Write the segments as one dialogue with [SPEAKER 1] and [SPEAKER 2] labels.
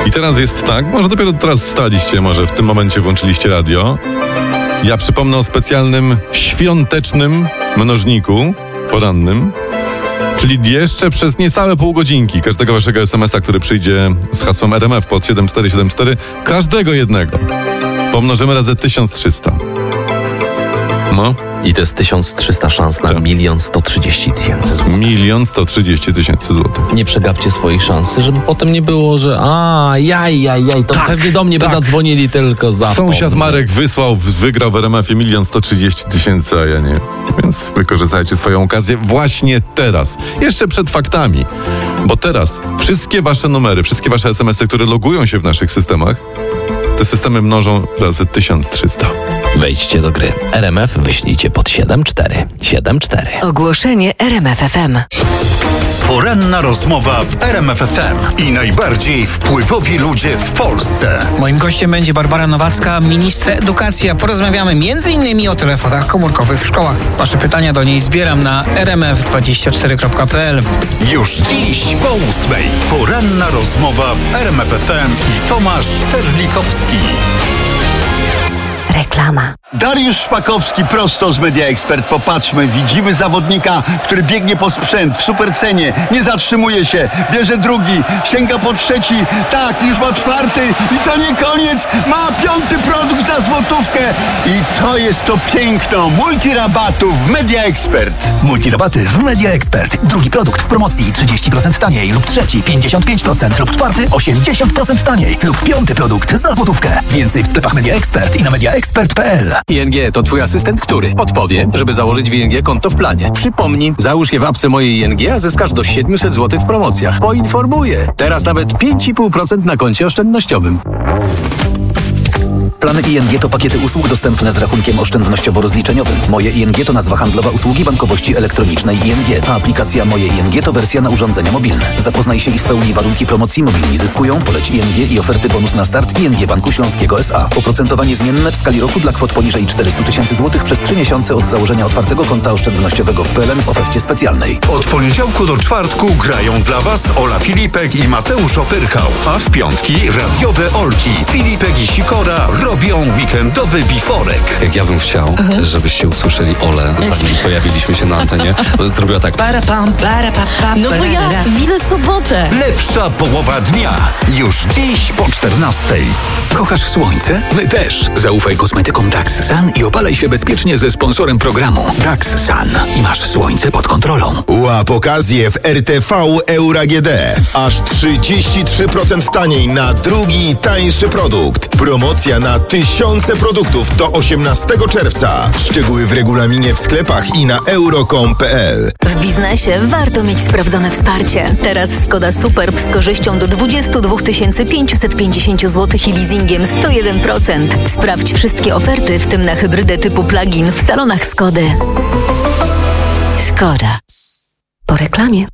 [SPEAKER 1] I teraz jest tak, może dopiero teraz wstaliście, może w tym momencie włączyliście radio. Ja przypomnę o specjalnym świątecznym mnożniku porannym, czyli jeszcze przez niecałe pół godzinki każdego waszego SMS-a, który przyjdzie z hasłem RMF pod 7474, każdego jednego pomnożymy razy 1300. No.
[SPEAKER 2] I to jest 1300 szans na 1 130 000 złotych.
[SPEAKER 1] 1 130 000 złotych.
[SPEAKER 2] Nie przegapcie swojej szansy, żeby potem nie było, że to
[SPEAKER 1] Tak,
[SPEAKER 2] pewnie do mnie by zadzwonili tylko za.
[SPEAKER 1] Sąsiad Marek wygrał w RMF-ie 1 130 000, a ja nie. Więc wykorzystajcie swoją okazję właśnie teraz. Jeszcze przed faktami. Bo teraz wszystkie wasze numery, wszystkie wasze SMS-y, które logują się w naszych systemach, te systemy mnożą razy 1300.
[SPEAKER 2] Wejdźcie do gry. RMF wyślijcie pod 7474.
[SPEAKER 3] Ogłoszenie RMF FM.
[SPEAKER 4] Poranna rozmowa w RMF FM i najbardziej wpływowi ludzie w Polsce.
[SPEAKER 5] Moim gościem będzie Barbara Nowacka, minister edukacji. A porozmawiamy m.in. o telefonach komórkowych w szkołach. Wasze pytania do niej zbieram na rmf24.pl.
[SPEAKER 4] Już dziś po 8:00. Poranna rozmowa w RMF FM i Tomasz Terlikowski.
[SPEAKER 3] Reklama.
[SPEAKER 6] Dariusz Szpakowski prosto z Media Expert. Popatrzmy, widzimy zawodnika, który biegnie po sprzęt w supercenie, nie zatrzymuje się, bierze drugi, sięga po trzeci, tak, już ma czwarty i to nie koniec, ma 5. produkt za złotówkę i to jest to piękno multirabatów w Media Expert.
[SPEAKER 7] Multirabaty w Media Expert. Drugi produkt w promocji 30% taniej lub trzeci 55% lub czwarty 80% taniej lub 5. produkt za złotówkę. Więcej w sklepach Media Expert i na mediaexpert.pl.
[SPEAKER 8] ING to twój asystent, który podpowie, żeby założyć w ING konto w planie. Przypomnij, załóż je w apce mojej ING, a zyskasz do 700 zł w promocjach. Poinformuję. Teraz nawet 5,5% na koncie oszczędnościowym.
[SPEAKER 7] Plany ING to pakiety usług dostępne z rachunkiem oszczędnościowo-rozliczeniowym. Moje ING to nazwa handlowa usługi bankowości elektronicznej ING, a aplikacja Moje ING to wersja na urządzenia mobilne. Zapoznaj się i spełnij warunki promocji Mobilni Zyskują, poleć ING i oferty bonus na start ING Banku Śląskiego S.A. Oprocentowanie zmienne w skali roku dla kwot poniżej 400 000 zł przez 3 miesiące od założenia otwartego konta oszczędnościowego w PLN w ofercie specjalnej.
[SPEAKER 4] Od poniedziałku do czwartku grają dla Was Ola Filipek i Mateusz Opyrchał, a w piątki radiowe Olki. Filipek i Sikora robią weekendowy biforek.
[SPEAKER 2] Jak ja bym chciał, żebyście usłyszeli Olę, zanim pojawiliśmy się na antenie, zrobiła tak.
[SPEAKER 9] No bo ja widzę sobotę.
[SPEAKER 4] Lepsza połowa dnia. Już dziś po 14:00.
[SPEAKER 7] Kochasz słońce? My też. Zaufaj kosmetykom Dax Sun i opalaj się bezpiecznie ze sponsorem programu Dax Sun. I masz słońce pod kontrolą.
[SPEAKER 10] Łap okazję w RTV Euro AGD. Aż 33% taniej na drugi, tańszy produkt. Promocja na tysiące produktów do 18 czerwca. Szczegóły w regulaminie w sklepach i na euro.com.pl.
[SPEAKER 3] W biznesie warto mieć sprawdzone wsparcie. Teraz Skoda Superb z korzyścią do 22 550 zł i leasingiem 101%. Sprawdź wszystkie oferty, w tym na hybrydę typu plug-in w salonach Skody. Skoda. Po reklamie.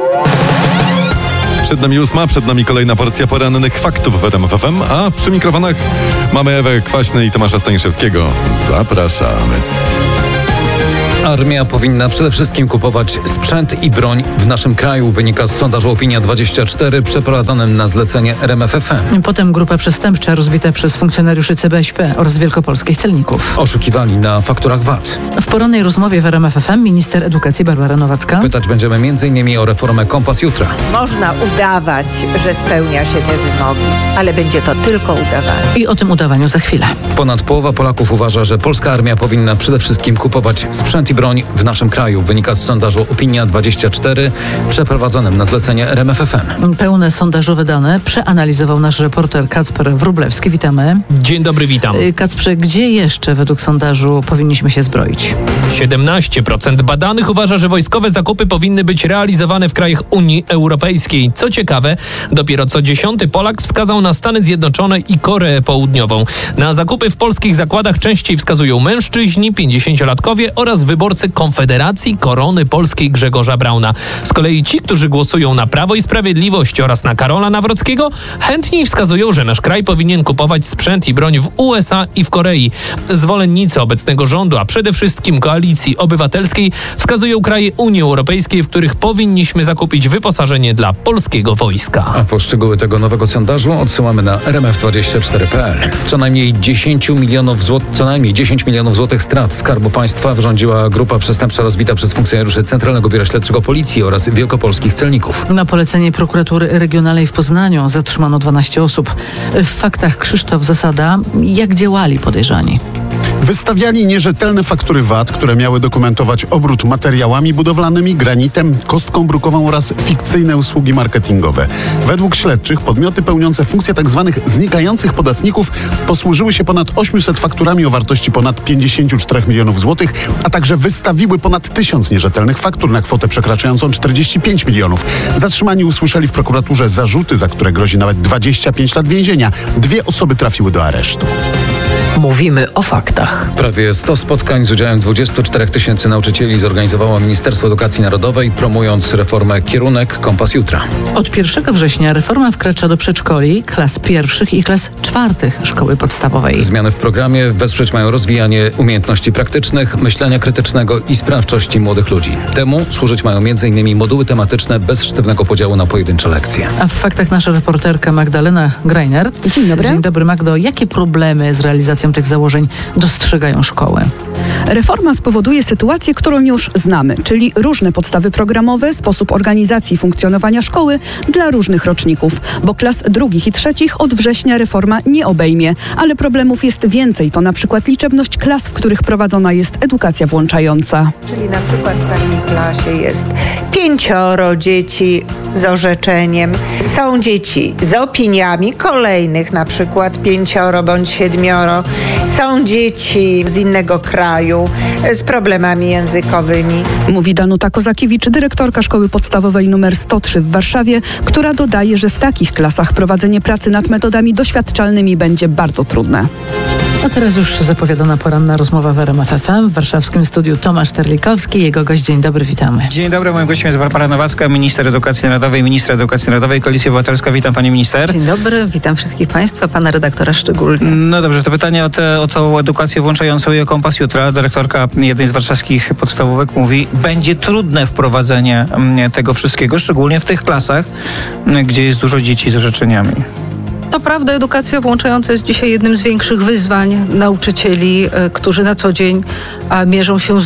[SPEAKER 1] Przed nami 8, przed nami kolejna porcja porannych faktów w RMF FM, a przy mikrofonach mamy Ewę Kwaśny i Tomasza Staniszewskiego. Zapraszamy.
[SPEAKER 11] Armia powinna przede wszystkim kupować sprzęt i broń w naszym kraju, wynika z sondażu Opinia24 przeprowadzonym na zlecenie RMF FM.
[SPEAKER 12] Potem grupa przestępcza rozbita przez funkcjonariuszy CBŚP oraz wielkopolskich celników.
[SPEAKER 11] Oszukiwali na fakturach VAT.
[SPEAKER 12] W porannej rozmowie w RMF FM minister edukacji Barbara Nowacka.
[SPEAKER 11] Pytać będziemy m.in. o reformę Kompas Jutra.
[SPEAKER 13] Można udawać, że spełnia się te wymogi, ale będzie to tylko udawanie.
[SPEAKER 12] I o tym udawaniu za chwilę.
[SPEAKER 11] Ponad połowa Polaków uważa, że polska armia powinna przede wszystkim kupować sprzęt i broń w naszym kraju, wynika z sondażu Opinia24 przeprowadzonym na zlecenie RMF FM.
[SPEAKER 12] Pełne sondażowe dane przeanalizował nasz reporter Kacper Wróblewski. Witamy.
[SPEAKER 14] Dzień dobry, witam.
[SPEAKER 12] Kacprze, gdzie jeszcze według sondażu powinniśmy się zbroić?
[SPEAKER 14] 17% badanych uważa, że wojskowe zakupy powinny być realizowane w krajach Unii Europejskiej. Co ciekawe, dopiero co 10. Polak wskazał na Stany Zjednoczone i Koreę Południową. Na zakupy w polskich zakładach częściej wskazują mężczyźni, 50-latkowie oraz wyborcy wyborcy Konfederacji Korony Polskiej Grzegorza Brauna. Z kolei ci, którzy głosują na Prawo i Sprawiedliwość oraz na Karola Nawrockiego, chętniej wskazują, że nasz kraj powinien kupować sprzęt i broń w USA i w Korei. Zwolennicy obecnego rządu, a przede wszystkim Koalicji Obywatelskiej, wskazują kraje Unii Europejskiej, w których powinniśmy zakupić wyposażenie dla polskiego wojska.
[SPEAKER 11] A po szczegóły tego nowego sondażu odsyłamy na rmf24.pl. Co najmniej 10 milionów złotych strat Skarbu Państwa wyrządziła grupa przestępcza rozbita przez funkcjonariuszy Centralnego Biura Śledczego Policji oraz wielkopolskich celników.
[SPEAKER 12] Na polecenie prokuratury regionalnej w Poznaniu zatrzymano 12 osób. W faktach Krzysztof Zasada. Jak działali podejrzani?
[SPEAKER 15] Wystawiali nierzetelne faktury VAT, które miały dokumentować obrót materiałami budowlanymi, granitem, kostką brukową oraz fikcyjne usługi marketingowe. Według śledczych podmioty pełniące funkcje tzw. znikających podatników posłużyły się ponad 800 fakturami o wartości ponad 54 milionów złotych, a także wystawiły ponad 1000 nierzetelnych faktur na kwotę przekraczającą 45 milionów. Zatrzymani usłyszeli w prokuraturze zarzuty, za które grozi nawet 25 lat więzienia. 2 osoby trafiły do aresztu.
[SPEAKER 12] Mówimy o faktach.
[SPEAKER 11] Prawie 100 spotkań z udziałem 24 000 nauczycieli zorganizowało Ministerstwo Edukacji Narodowej, promując reformę Kierunek Kompas Jutra.
[SPEAKER 12] Od 1 września reforma wkracza do przedszkoli, klas pierwszych i klas czwartych szkoły podstawowej.
[SPEAKER 11] Zmiany w programie wesprzeć mają rozwijanie umiejętności praktycznych, myślenia krytycznego i sprawczości młodych ludzi. Temu służyć mają m.in. moduły tematyczne bez sztywnego podziału na pojedyncze lekcje.
[SPEAKER 12] A w faktach nasza reporterka Magdalena Greinert.
[SPEAKER 16] Dzień dobry.
[SPEAKER 12] Dzień dobry, Magdo. Jakie problemy z realizacją tych założeń dostrzegają szkoły?
[SPEAKER 16] Reforma spowoduje sytuację, którą już znamy, czyli różne podstawy programowe, sposób organizacji i funkcjonowania szkoły dla różnych roczników, bo klas drugich i trzecich od września reforma nie obejmie, ale problemów jest więcej. To na przykład liczebność klas, w których prowadzona jest edukacja włączająca.
[SPEAKER 13] Czyli na przykład w takiej klasie jest 5 dzieci z orzeczeniem. Są dzieci z opiniami kolejnych, na przykład 5 bądź 7. Są dzieci z innego kraju z problemami językowymi.
[SPEAKER 16] Mówi Danuta Kozakiewicz, dyrektorka szkoły podstawowej nr 103 w Warszawie, która dodaje, że w takich klasach prowadzenie pracy nad metodami doświadczalnymi będzie bardzo trudne.
[SPEAKER 12] A teraz już zapowiadana poranna rozmowa w RMF FM. W warszawskim studiu Tomasz Terlikowski, jego gość. Dzień dobry, witamy.
[SPEAKER 5] Dzień dobry, moim gościem jest Barbara Nowacka, minister edukacji narodowej, Koalicja Obywatelska. Witam pani minister.
[SPEAKER 17] Dzień dobry, witam wszystkich państwa, pana redaktora szczególnie.
[SPEAKER 5] No dobrze, to pytanie o tą edukację włączającą i o Kompas Jutra. Dyrektorka jednej z warszawskich podstawówek mówi, będzie trudne wprowadzenie tego wszystkiego, szczególnie w tych klasach, gdzie jest dużo dzieci z orzeczeniami.
[SPEAKER 17] To prawda, edukacja włączająca jest dzisiaj jednym z większych wyzwań nauczycieli, którzy na co dzień mierzą się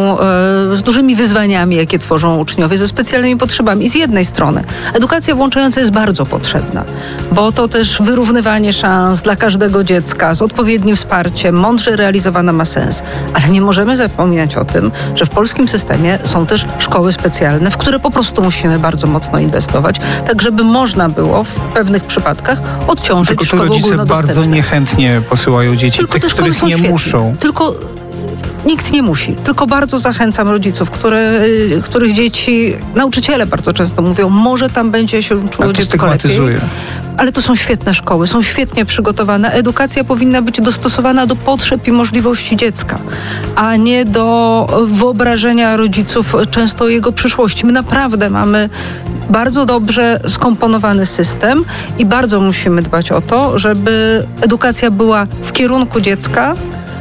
[SPEAKER 17] z dużymi wyzwaniami, jakie tworzą uczniowie ze specjalnymi potrzebami. Z jednej strony edukacja włączająca jest bardzo potrzebna, bo to też wyrównywanie szans dla każdego dziecka z odpowiednim wsparciem, mądrze realizowana ma sens. Ale nie możemy zapominać o tym, że w polskim systemie są też szkoły specjalne, w które po prostu musimy bardzo mocno inwestować, tak żeby można było w pewnych przypadkach odciążyć
[SPEAKER 5] tylko
[SPEAKER 17] szkoły ogólnodostępne.
[SPEAKER 5] Bardzo niechętnie posyłają dzieci, tylko tych, których nie muszą.
[SPEAKER 17] Tylko nikt nie musi. Tylko bardzo zachęcam rodziców, których dzieci, nauczyciele bardzo często mówią, może tam będzie się czuło dziecko lepiej. Ale to są świetne szkoły, są świetnie przygotowane. Edukacja powinna być dostosowana do potrzeb i możliwości dziecka, a nie do wyobrażenia rodziców często o jego przyszłości. My naprawdę mamy bardzo dobrze skomponowany system i bardzo musimy dbać o to, żeby edukacja była w kierunku dziecka,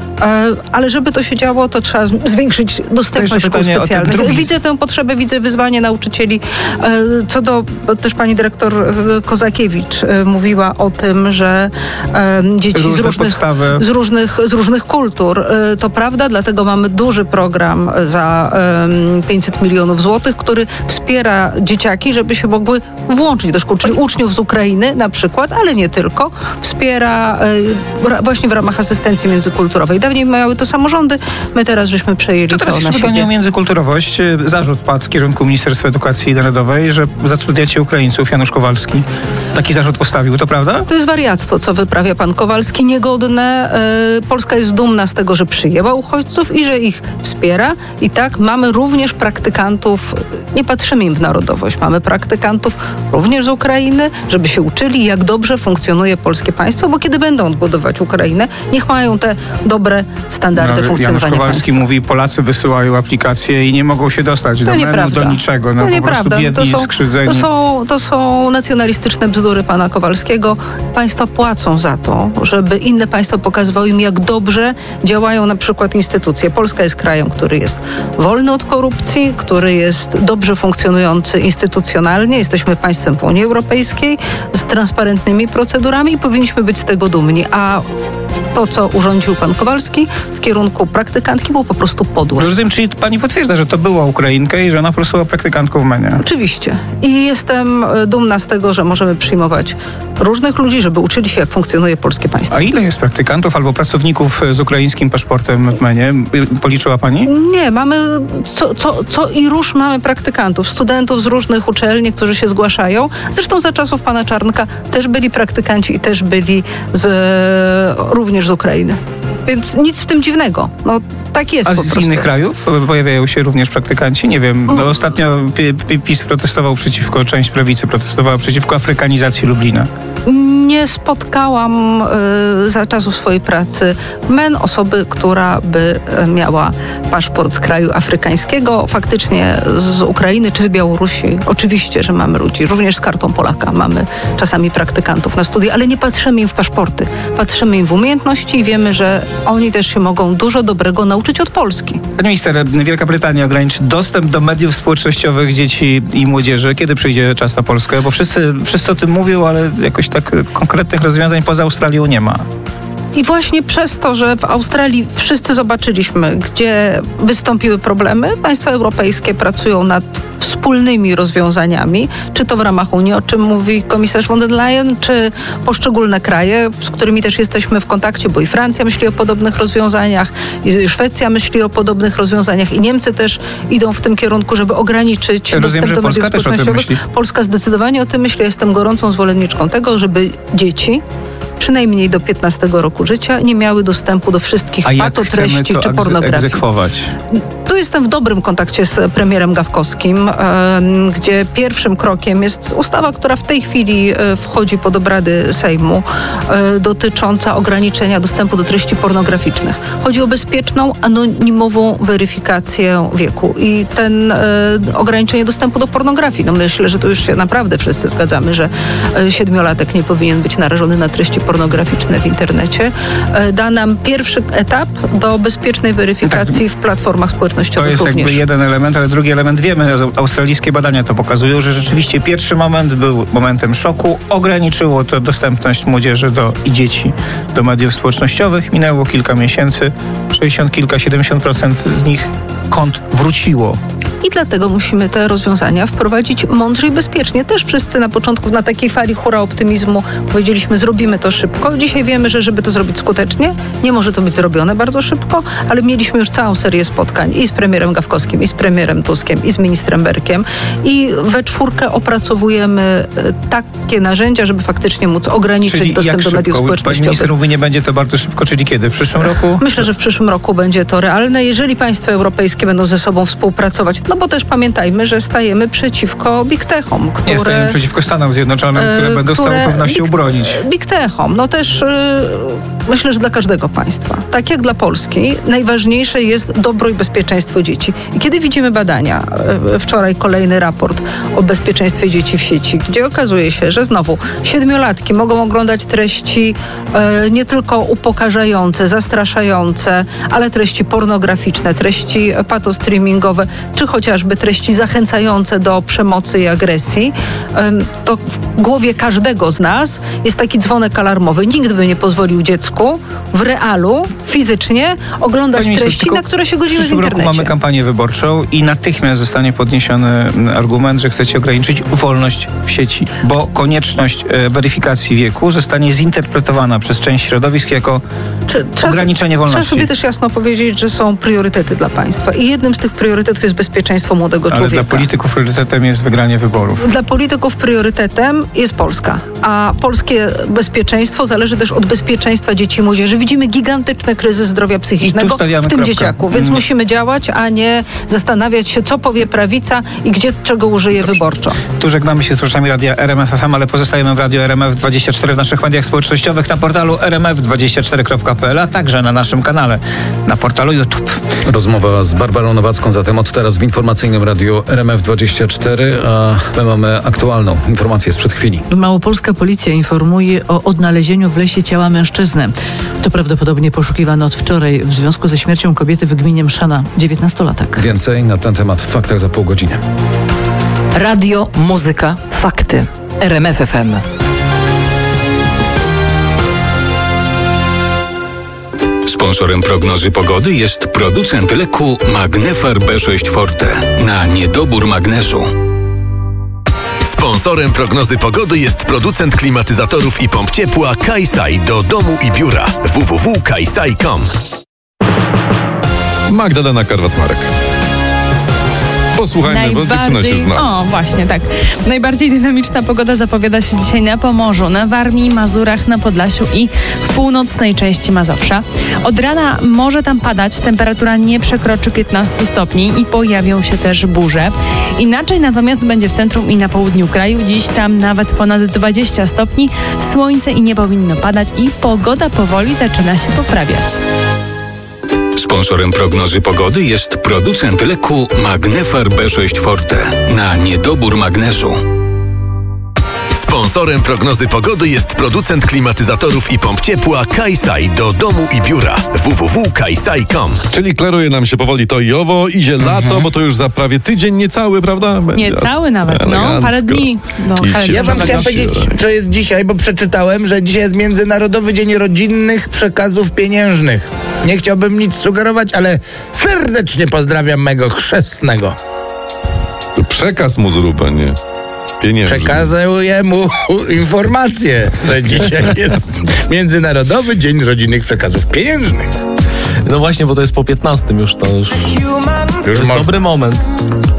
[SPEAKER 17] ale żeby to się działo, to trzeba zwiększyć dostępność szkół specjalnych. Widzę tę potrzebę, widzę wyzwanie nauczycieli. Co do, też pani dyrektor Kozakiewicz mówiła o tym, że dzieci z różnych kultur. To prawda, dlatego mamy duży program za 500 milionów złotych, który wspiera dzieciaki, żeby się mogły włączyć do szkół, czyli uczniów z Ukrainy na przykład, ale nie tylko. Wspiera właśnie w ramach asystencji międzykulturowej. Dawniej miały to samorządy, my teraz żeśmy przejęli to na siebie.
[SPEAKER 5] Pytanie o międzykulturowość. Zarzut padł w kierunku Ministerstwa Edukacji Narodowej, że zatrudniacie Ukraińców. Janusz Kowalski taki zarzut postawił, to prawda?
[SPEAKER 17] To jest wariactwo, co wyprawia pan Kowalski, niegodne. Polska jest dumna z tego, że przyjęła uchodźców i że ich wspiera. I tak, mamy również praktykantów, nie patrzymy im w narodowość, mamy praktykantów również z Ukrainy, żeby się uczyli, jak dobrze funkcjonuje polskie państwo, bo kiedy będą odbudować Ukrainę, niech mają te dobre standardy funkcjonowania
[SPEAKER 5] Janusz Kowalski
[SPEAKER 17] państwa.
[SPEAKER 5] mówi, Polacy wysyłają aplikacje i nie mogą się dostać do menu, do niczego.
[SPEAKER 17] To
[SPEAKER 5] po
[SPEAKER 17] nieprawda.
[SPEAKER 5] prostu biedni, skrzywdzeni.
[SPEAKER 17] To są nacjonalistyczne bzdury pana Kowalskiego. Państwa płacą za to, żeby inne państwa pokazywały im, jak dobrze działają na przykład instytucje. Polska jest krajem, który jest wolny od korupcji, który jest dobrze funkcjonujący instytucjonalnie. Jesteśmy państwem w Unii Europejskiej z transparentnymi procedurami i powinniśmy być z tego dumni. A to, co urządził pan Kowalski w kierunku praktykantki, było po prostu podłe.
[SPEAKER 5] Rozumiem, czyli pani potwierdza, że to była Ukrainka i że ona po prostu była praktykantką w MEN-ie.
[SPEAKER 17] Oczywiście. I jestem dumna z tego, że możemy przyjmować różnych ludzi, żeby uczyli się, jak funkcjonuje polskie państwo.
[SPEAKER 5] A ile jest praktykantów albo pracowników z ukraińskim paszportem w MEN-ie? Policzyła pani?
[SPEAKER 17] Nie, mamy co i róż mamy praktykantów, studentów z różnych uczelni, którzy się zgłaszają. Zresztą za czasów pana Czarnka też byli praktykanci i też byli również z Ukrainy. Więc nic w tym dziwnego. No, tak jest po prostu.
[SPEAKER 5] A z innych krajów pojawiają się również praktykanci? Nie wiem. Ostatnio PiS protestował przeciwko, część prawicy protestowała przeciwko afrykanizacji Lublina.
[SPEAKER 17] Nie spotkałam za czasów swojej pracy MEN osoby, która by miała paszport z kraju afrykańskiego. Faktycznie z Ukrainy czy z Białorusi. Oczywiście, że mamy ludzi. Również z kartą Polaka mamy czasami praktykantów na studia, ale nie patrzymy im w paszporty. Patrzymy im w umiejętności i wiemy, że oni też się mogą dużo dobrego nauczyć od Polski.
[SPEAKER 5] Pani minister, Wielka Brytania ograniczy dostęp do mediów społecznościowych dzieci i młodzieży. Kiedy przyjdzie czas na Polskę? Bo wszyscy o tym mówią, ale jakoś tak konkretnych rozwiązań poza Australią nie ma.
[SPEAKER 17] I właśnie przez to, że w Australii wszyscy zobaczyliśmy, gdzie wystąpiły problemy, państwa europejskie pracują nad wspólnymi rozwiązaniami, czy to w ramach Unii, o czym mówi komisarz von der Leyen, czy poszczególne kraje, z którymi też jesteśmy w kontakcie, bo i Francja myśli o podobnych rozwiązaniach, i Szwecja myśli o podobnych rozwiązaniach, i Niemcy też idą w tym kierunku, żeby ograniczyć dostęp do mediów społecznościowych. Polska zdecydowanie o tym myśli. Jestem gorącą zwolenniczką tego, żeby dzieci przynajmniej do 15 roku życia nie miały dostępu do wszystkich patotreści czy pornografii.
[SPEAKER 5] Egzekwować?
[SPEAKER 17] Tu jestem w dobrym kontakcie z premierem Gawkowskim, gdzie pierwszym krokiem jest ustawa, która w tej chwili wchodzi pod obrady Sejmu, dotycząca ograniczenia dostępu do treści pornograficznych. Chodzi o bezpieczną, anonimową weryfikację wieku i ten ograniczenie dostępu do pornografii. No myślę, że tu już się naprawdę wszyscy zgadzamy, że 7-latek nie powinien być narażony na treści pornograficzne w internecie. Da nam pierwszy etap do bezpiecznej weryfikacji w platformach społecznościowych.
[SPEAKER 5] To jest
[SPEAKER 17] również
[SPEAKER 5] jakby jeden element, ale drugi element wiemy, australijskie badania to pokazują, że rzeczywiście pierwszy moment był momentem szoku, ograniczyło to dostępność młodzieży i dzieci do mediów społecznościowych. Minęło kilka miesięcy, 60 kilka, 70% z nich kont wróciło.
[SPEAKER 17] I dlatego musimy te rozwiązania wprowadzić mądrze i bezpiecznie. Też wszyscy na początku na takiej fali hura optymizmu powiedzieliśmy, zrobimy to szybko. Dzisiaj wiemy, że żeby to zrobić skutecznie, nie może to być zrobione bardzo szybko, ale mieliśmy już całą serię spotkań i z premierem Gawkowskim, i z premierem Tuskiem, i z ministrem Berkiem. I we czwórkę opracowujemy takie narzędzia, żeby faktycznie móc ograniczyć dostęp do mediów społecznościowych.
[SPEAKER 5] Pani minister mówi, nie będzie to bardzo szybko, czyli kiedy? W przyszłym roku?
[SPEAKER 17] Myślę, że w przyszłym roku będzie to realne. Jeżeli państwa europejskie będą ze sobą współpracować, no bo też pamiętajmy, że stajemy przeciwko Big Techom, które...
[SPEAKER 5] Nie, stajemy przeciwko Stanom Zjednoczonym, które będą z całą pewnością bronić.
[SPEAKER 17] Big Techom, no też myślę, że dla każdego państwa, tak jak dla Polski, najważniejsze jest dobro i bezpieczeństwo dzieci. I kiedy widzimy badania, wczoraj kolejny raport o bezpieczeństwie dzieci w sieci, gdzie okazuje się, że znowu 7-latki mogą oglądać treści nie tylko upokarzające, zastraszające, ale treści pornograficzne, treści patostreamingowe, czy chociażby treści zachęcające do przemocy i agresji, to w głowie każdego z nas jest taki dzwonek alarmowy. Nikt by nie pozwolił dziecku w realu, fizycznie oglądać treści, na które się godzimy w internecie.
[SPEAKER 5] W przyszłym roku mamy kampanię wyborczą i natychmiast zostanie podniesiony argument, że chcecie ograniczyć wolność w sieci, bo konieczność weryfikacji wieku zostanie zinterpretowana przez część środowisk jako ograniczenie wolności.
[SPEAKER 17] Trzeba sobie też jasno powiedzieć, że są priorytety dla państwa i jednym z tych priorytetów jest bezpieczeństwo młodego człowieka.
[SPEAKER 5] Ale dla polityków priorytetem jest wygranie wyborów.
[SPEAKER 17] Dla polityków priorytetem jest Polska, a polskie bezpieczeństwo zależy też od bezpieczeństwa dzieci i młodzieży. Widzimy gigantyczny kryzys zdrowia psychicznego w tym dzieciaku, więc musimy działać, a nie zastanawiać się, co powie prawica i gdzie czego użyje wyborczo.
[SPEAKER 5] Tu żegnamy się z słuchaczami radia RMF FM, ale pozostajemy w radiu RMF24 w naszych mediach społecznościowych, na portalu rmf24.pl, a także na naszym kanale, na portalu YouTube.
[SPEAKER 11] Rozmowa z Barbarą Nowacką zatem od teraz w informacyjnym radiu RMF24, a my mamy aktualną informację sprzed chwili.
[SPEAKER 12] Małopolska policja informuje o odnalezieniu w lesie ciała mężczyzny. To prawdopodobnie poszukiwany od wczoraj w związku ze śmiercią kobiety w gminie Mszana, 19-latek.
[SPEAKER 11] Więcej na ten temat w faktach za pół godziny.
[SPEAKER 18] Radio, muzyka, fakty. RMF FM.
[SPEAKER 19] Sponsorem prognozy pogody jest producent leku Magnefar B6 Forte na niedobór magnezu.
[SPEAKER 10] Sponsorem prognozy pogody jest producent klimatyzatorów i pomp ciepła Kaisai do domu i biura. www.kaisai.com.
[SPEAKER 1] Magdalena Karwat-Marek. Posłuchajmy, bo dziewczyna się zna.
[SPEAKER 20] O, właśnie, tak. Najbardziej dynamiczna pogoda zapowiada się dzisiaj na Pomorzu, na Warmii, Mazurach, na Podlasiu i w północnej części Mazowsza. Od rana może tam padać, temperatura nie przekroczy 15 stopni i pojawią się też burze. Inaczej natomiast będzie w centrum i na południu kraju. Dziś tam nawet ponad 20 stopni, słońce i nie powinno padać i pogoda powoli zaczyna się poprawiać.
[SPEAKER 19] Sponsorem prognozy pogody jest producent leku Magnefar B6 Forte na niedobór magnezu.
[SPEAKER 10] Sponsorem prognozy pogody jest producent klimatyzatorów i pomp ciepła Kaisai do domu i biura. www.kaisai.com.
[SPEAKER 1] Czyli klaruje nam się powoli to i owo, idzie lato, bo to już za prawie tydzień niecały, prawda?
[SPEAKER 20] Będzie niecały nawet, parę dni.
[SPEAKER 21] Ja wam chciałem powiedzieć, co jest dzisiaj, bo przeczytałem, że dzisiaj jest Międzynarodowy Dzień Rodzinnych Przekazów Pieniężnych. Nie chciałbym nic sugerować, ale serdecznie pozdrawiam mego chrzestnego.
[SPEAKER 1] Przekaz mu zrób, a nie pieniężny.
[SPEAKER 21] Przekazuję mu informację, że dzisiaj jest Międzynarodowy Dzień Rodzinnych Przekazów Pieniężnych.
[SPEAKER 22] No właśnie, bo to jest po 15 już, to już jest dobry moment.